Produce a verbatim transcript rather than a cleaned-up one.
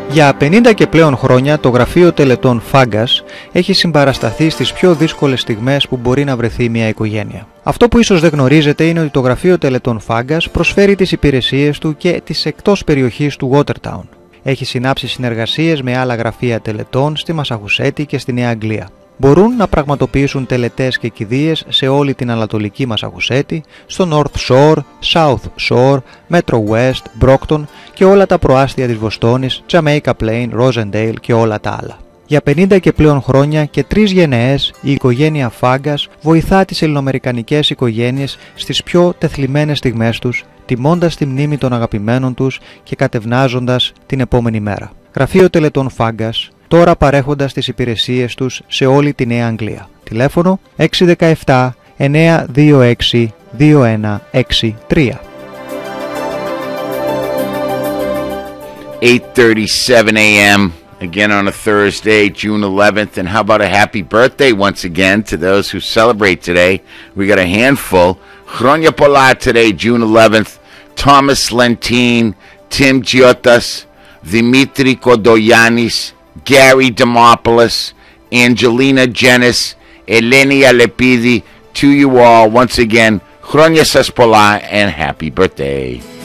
Για πενήντα και πλέον χρόνια το γραφείο τελετών Φάγκας έχει συμπαρασταθεί στις πιο δύσκολες στιγμές που μπορεί να βρεθεί μια οικογένεια. Αυτό που ίσως δεν γνωρίζετε είναι ότι το γραφείο τελετών Φάγκας προσφέρει τις υπηρεσίες του και τις εκτός περιοχής του Watertown. Έχει συνάψει συνεργασίες με άλλα γραφεία τελετών στη Μασαχουσέτη και στη Νέα Αγγλία. Μπορούν να πραγματοποιήσουν τελετές και κηδείες σε όλη την Ανατολική Μασαχουσέτη, στο North Shore, South Shore, Metro West, Brockton και όλα τα προάστια της Βοστόνης, Jamaica Plain, Rosendale και όλα τα άλλα. Για πενήντα και πλέον χρόνια και τρεις γενναίες η οικογένεια Φάγκας βοηθά τις ελληνοαμερικανικές οικογένειες στις πιο τεθλιμμένες στιγμές τους, τιμώντας τη μνήμη των αγαπημένων τους και κατευνάζοντας την επόμενη μέρα. Γραφείο τελετών Φάγκας, τώρα παρέχοντας τις υπηρεσίες τους σε όλη τη Νέα Αγγλία. Τηλέφωνο έξι ένα επτά εννιά δύο έξι δύο ένα έξι τρία. eight thirty-seven a.m. again on a Thursday, June eleventh. And how about a happy birthday once again to those who celebrate today? We got a handful. Chronia Pola today, June eleventh. Thomas Lentin, Tim Giotas, Dimitri Kodoyanis, Gary Demopoulos, Angelina Genis, Eleni Alepidi. To you all once again, Chronia Sas Pola and happy birthday.